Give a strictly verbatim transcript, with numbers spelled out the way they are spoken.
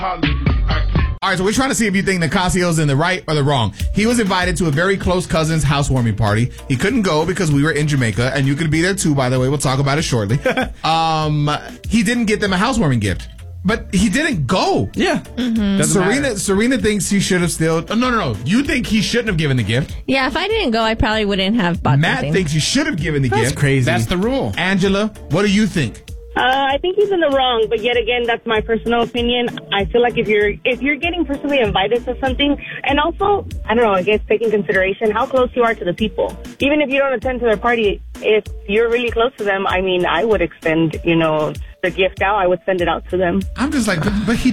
All right, so we're trying to see if you think Nicasio's in the right or the wrong. He was invited to a very close cousin's housewarming party. He couldn't go because we were in Jamaica, and you could be there too, by the way. We'll talk about it shortly. um, he didn't get them a housewarming gift. But he didn't go. Yeah. Mm-hmm. Serena matter. Serena thinks he should have still... Oh, no, no, no. You think he shouldn't have given the gift. Yeah, if I didn't go, I probably wouldn't have bought Matt something. thinks he should have given the That's gift. crazy. That's the rule. Angela, what do you think? Uh, I think he's in the wrong, but yet again, that's my personal opinion. I feel like if you're if you're getting personally invited to something, and also, I don't know, I guess take in consideration how close you are to the people. Even if you don't attend to their party, if you're really close to them, I mean, I would extend, you know, the gift out. I would send it out to them. I'm just like, but, but he